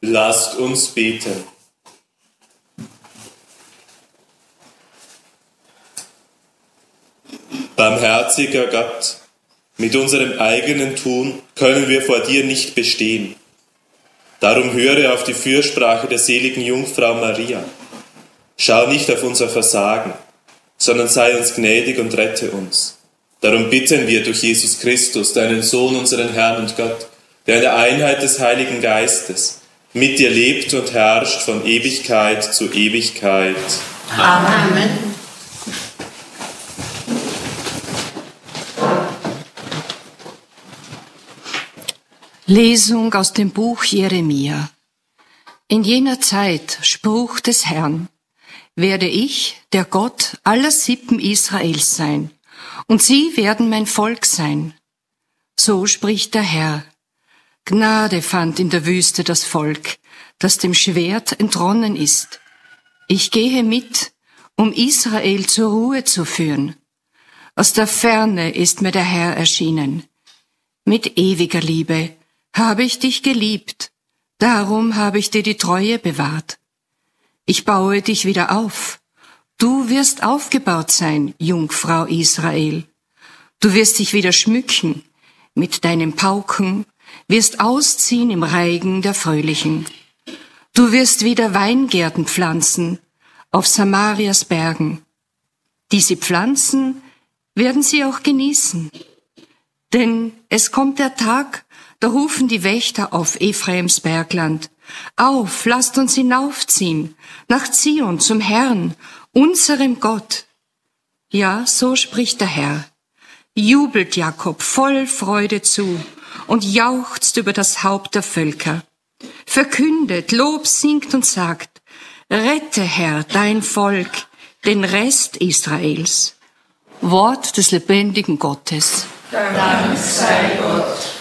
Lasst uns beten. Barmherziger Gott, mit unserem eigenen Tun können wir vor dir nicht bestehen. Darum höre auf die Fürsprache der seligen Jungfrau Maria. Schau nicht auf unser Versagen, sondern sei uns gnädig und rette uns. Darum bitten wir durch Jesus Christus, deinen Sohn, unseren Herrn und Gott, der in der Einheit des Heiligen Geistes mit dir lebt und herrscht von Ewigkeit zu Ewigkeit. Amen. Lesung aus dem Buch Jeremia. In jener Zeit, Spruch des Herrn, werde ich, der Gott aller Sippen Israels sein, und sie werden mein Volk sein. So spricht der Herr. Gnade fand in der Wüste das Volk, das dem Schwert entronnen ist. Ich gehe mit, um Israel zur Ruhe zu führen. Aus der Ferne ist mir der Herr erschienen. Mit ewiger Liebe habe ich dich geliebt, darum habe ich dir die Treue bewahrt. Ich baue dich wieder auf. Du wirst aufgebaut sein, Jungfrau Israel. Du wirst dich wieder schmücken mit deinen Pauken, wirst ausziehen im Reigen der Fröhlichen. Du wirst wieder Weingärten pflanzen auf Samarias Bergen. Die sie pflanzen, werden sie auch genießen. Denn es kommt der Tag, da rufen die Wächter auf Ephraims Bergland: Auf, lasst uns hinaufziehen, nach Zion zum Herrn, unserem Gott. Ja, so spricht der Herr. Jubelt Jakob voll Freude zu und jauchzt über das Haupt der Völker. Verkündet, Lob singt und sagt: Rette, Herr, dein Volk, den Rest Israels. Wort des lebendigen Gottes. Dank sei Gott.